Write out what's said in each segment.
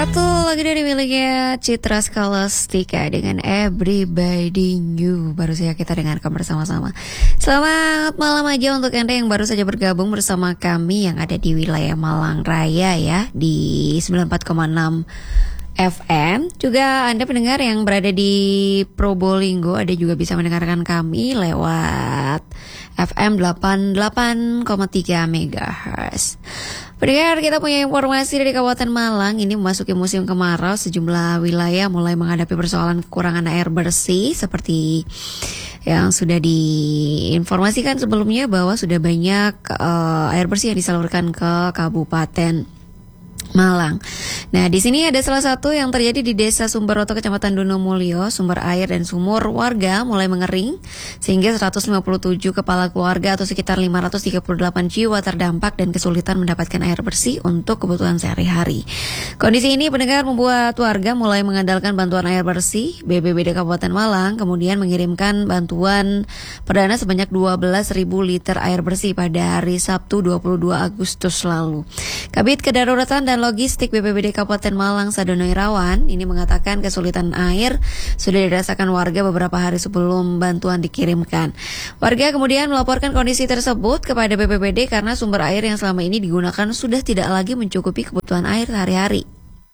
Satu lagi dari miliknya Citra Scholastika dengan Everybody New. Baru saja kita dengarkan bersama-sama. Selamat malam aja untuk Anda yang baru saja bergabung bersama kami yang ada di wilayah Malang Raya ya, di 94,6 FM. Juga Anda pendengar yang berada di Probolinggo, ada juga bisa mendengarkan kami lewat FM 88,3 MHz. Pendengar, kita punya informasi dari Kabupaten Malang. Ini memasuki musim kemarau, sejumlah wilayah mulai menghadapi persoalan kekurangan air bersih seperti yang sudah diinformasikan sebelumnya bahwa sudah banyak air bersih yang disalurkan ke Kabupaten Malang. Nah, di sini ada salah satu yang terjadi di Desa Sumberoto, Kecamatan Donomulyo. Sumber air dan sumur warga mulai mengering sehingga 157 kepala keluarga atau sekitar 538 jiwa terdampak dan kesulitan mendapatkan air bersih untuk kebutuhan sehari-hari. Kondisi ini pendengar membuat warga mulai mengandalkan bantuan air bersih. BPBD Kabupaten Malang kemudian mengirimkan bantuan perdana sebanyak 12.000 liter air bersih pada hari Sabtu 22 Agustus lalu. Kabid Kedaruratan dan Logistik BPBD Kabupaten Malang Sadono Irawan ini mengatakan kesulitan air sudah dirasakan warga beberapa hari sebelum bantuan dikirimkan. Warga kemudian melaporkan kondisi tersebut kepada BPBD karena sumber air yang selama ini digunakan sudah tidak lagi mencukupi kebutuhan air sehari-hari.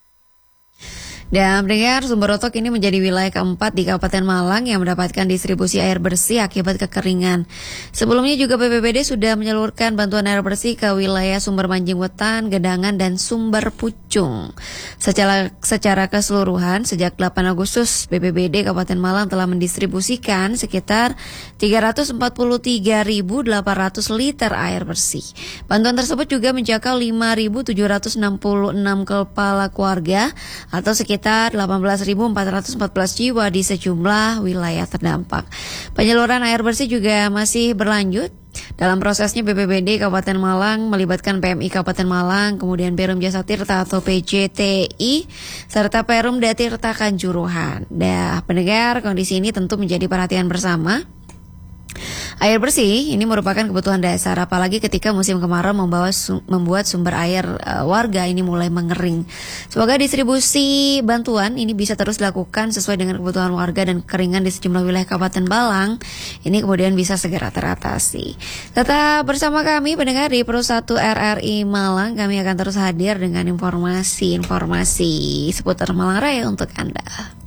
Dan pendengar, Sumberoto ini menjadi wilayah keempat di Kabupaten Malang yang mendapatkan distribusi air bersih akibat kekeringan. Sebelumnya juga BPBD sudah menyalurkan bantuan air bersih ke wilayah Sumber Manjing Wetan, Gedangan, dan Sumber Pucung. Secara keseluruhan, sejak 8 Agustus, BPBD Kabupaten Malang telah mendistribusikan sekitar 343.800 liter air bersih. Bantuan tersebut juga menjangkau 5.766 kepala keluarga atau sekitar 18.414 jiwa di sejumlah wilayah terdampak. Penyaluran air bersih juga masih berlanjut. Dalam prosesnya BPBD Kabupaten Malang melibatkan PMI Kabupaten Malang, kemudian Perum Jasa Tirta atau PJTI, serta Perum Datirta Kanjuruhan. Pendengar, kondisi ini tentu menjadi perhatian bersama. Air bersih ini merupakan kebutuhan dasar, apalagi ketika musim kemarau membuat sumber air warga ini mulai mengering. Semoga distribusi bantuan ini bisa terus dilakukan sesuai dengan kebutuhan warga dan kekeringan di sejumlah wilayah Kabupaten Malang ini kemudian bisa segera teratasi. Tetap bersama kami pendengar di Pro 1 RRI Malang, kami akan terus hadir dengan informasi-informasi seputar Malang Raya untuk Anda.